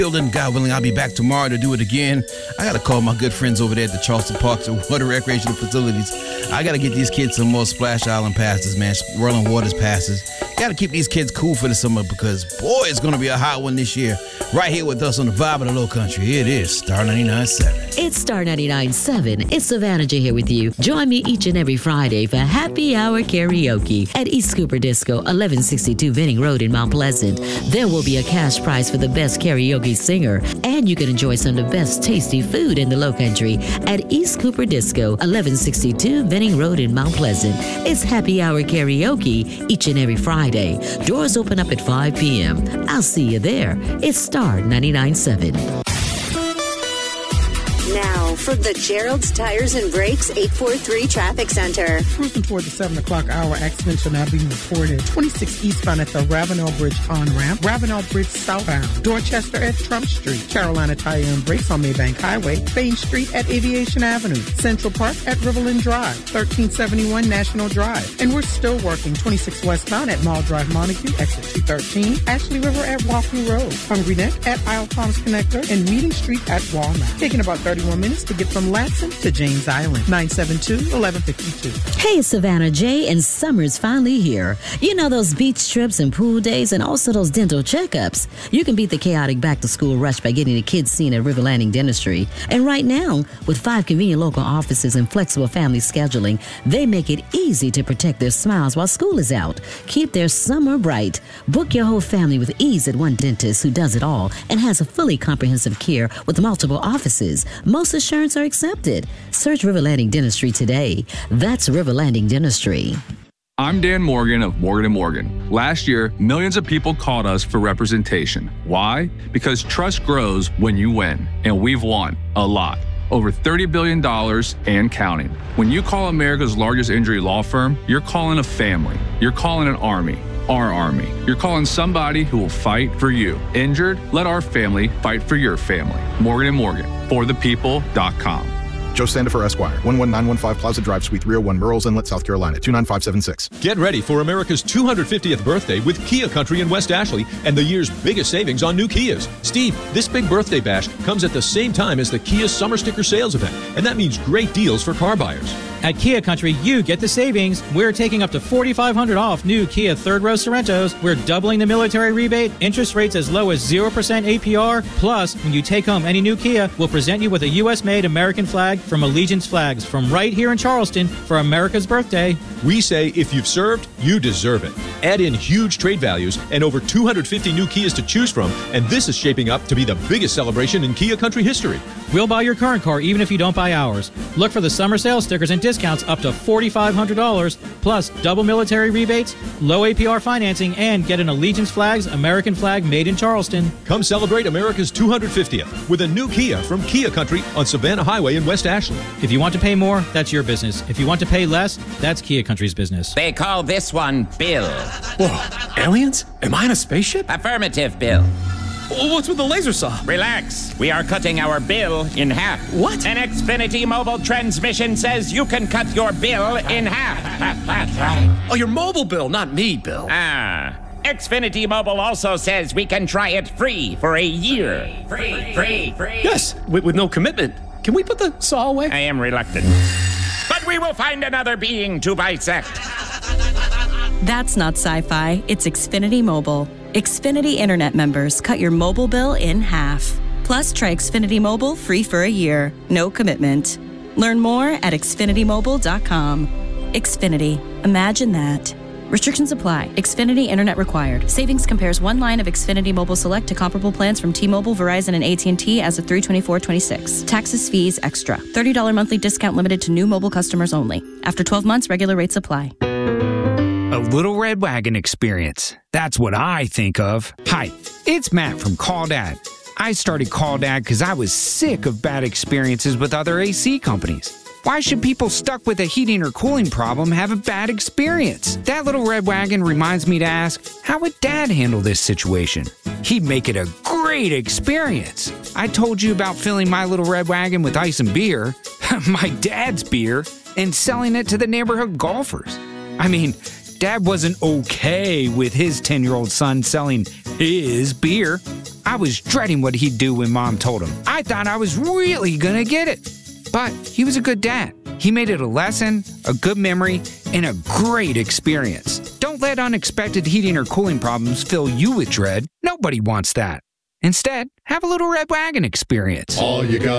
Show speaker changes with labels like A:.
A: Building, God willing, I'll be back tomorrow to do it again. I got to call my good friends over there at the Charleston Parks and Water Recreational Facilities. I got to get these kids some more Splash Island passes, man, Whirling Waters passes. Got to keep these kids cool for the summer because, boy, it's going to be a hot one this year. Right here with us on the Vibe of the Low Country. It is Star 99.7.
B: It's Star 99.7. It's Savannah J here with you. Join me each and every Friday for Happy Hour Karaoke at East Cooper Disco, 1162 Venning Road in Mount Pleasant. There will be a cash prize for the best karaoke singer, and you can enjoy some of the best tasty food in the Low Country at East Cooper Disco, 1162 Venning Road in Mount Pleasant. It's Happy Hour Karaoke each and every Friday. Doors open up at 5 p.m. I'll see you there. It's Star 99.7.
C: Now, from the Gerald's Tires and Brakes 843 Traffic Center.
D: Cruising toward the 7 o'clock hour, accident shall now be reported. 26 eastbound at the Ravenel Bridge on-ramp, Ravenel Bridge southbound, Dorchester at Trump Street, Carolina Tire and Brakes on Maybank Highway, Bain Street at Aviation Avenue, Central Park at Riverland Drive, 1371 National Drive. And we're still working 26 westbound at Mall Drive Montague, exit 213, Ashley River at Walking Road, Hungry Neck at Isle Palms Connector, and Meeting Street at Walnut. Taking about 31 minutes to get from Latson to James Island. 972-1152.
B: Hey, it's Savannah J, and summer's finally here. You know those beach trips and pool days and also those dental checkups. You can beat the chaotic back-to-school rush by getting the kids seen at River Landing Dentistry. And right now, with 5 convenient local offices and flexible family scheduling, they make it easy to protect their smiles while school is out. Keep their summer bright. Book your whole family with ease at one dentist who does it all and has a fully comprehensive care with multiple offices. Most insurance are accepted. Search River Landing Dentistry today. That's River Landing Dentistry.
E: I'm Dan Morgan of Morgan & Morgan. Last year, millions of people called us for representation. Why? Because trust grows when you win, and we've won a lot. Over $30 billion and counting. When you call America's largest injury law firm, you're calling a family. You're calling an army. Our army. You're calling somebody who will fight for you. Injured? Let our family fight for your family. Morgan & Morgan. ForThePeople.com.
F: Joe Sandifer, Esquire, 11915 Plaza Drive, Suite 301, Murrells Inlet, South Carolina, 29576.
G: Get ready for America's 250th birthday with Kia Country in West Ashley and the year's biggest savings on new Kias. Steve, this big birthday bash comes at the same time as the Kia Summer Sticker Sales event, and that means great deals for car buyers.
H: At Kia Country, you get the savings. We're taking up to $4,500 off new Kia third-row Sorrentos. We're doubling the military rebate, interest rates as low as 0% APR. Plus, when you take home any new Kia, we'll present you with a U.S.-made American flag from Allegiance Flags from right here in Charleston for America's birthday.
G: We say if you've served, you deserve it. Add in huge trade values and over 250 new Kias to choose from, and this is shaping up to be the biggest celebration in Kia Country history.
H: We'll buy your current car even if you don't buy ours. Look for the summer sales stickers and discounts up to $4,500, plus double military rebates, low APR financing, and get an Allegiance Flags American flag made in Charleston.
G: Come celebrate America's 250th with a new Kia from Kia Country on Savannah Highway in West Ashley.
H: If you want to pay more, that's your business. If you want to pay less, that's Kia Country's business.
I: They call this one Bill.
J: Whoa, aliens? Am I in a spaceship?
I: Affirmative, Bill.
J: What's with the laser saw?
I: Relax. We are cutting our bill in half.
J: What?
I: An Xfinity mobile transmission says you can cut your bill in half.
J: Oh, your mobile bill, not me, Bill.
I: Xfinity Mobile also says we can try it free for a year. Free.
J: Yes, with no commitment. Can we put the saw away?
I: I am reluctant. But we will find another being to bisect.
K: That's not sci-fi. It's Xfinity Mobile. Xfinity Internet members cut your mobile bill in half. Plus, try Xfinity Mobile free for a year. No commitment. Learn more at xfinitymobile.com. Xfinity. Imagine that. Restrictions apply. Xfinity Internet required. Savings compares one line of Xfinity Mobile Select to comparable plans from T-Mobile, Verizon, and AT&T as of 3/24/26. Taxes, fees, extra. $30 monthly discount limited to new mobile customers only. After 12 months, regular rates apply.
L: A Little Red Wagon experience. That's what I think of. Hi, it's Matt from Call Dad. I started Call Dad because I was sick of bad experiences with other AC companies. Why should people stuck with a heating or cooling problem have a bad experience? That Little Red Wagon reminds me to ask, how would Dad handle this situation? He'd make it a great experience. I told you about filling my Little Red Wagon with ice and beer, my dad's beer, and selling it to the neighborhood golfers. I mean, Dad wasn't okay with his 10-year-old son selling his beer. I was dreading what he'd do when Mom told him. I thought I was really gonna get it. But he was a good dad. He made it a lesson, a good memory, and a great experience. Don't let unexpected heating or cooling problems fill you with dread. Nobody wants that. Instead, have a little Red Wagon experience.
M: All you got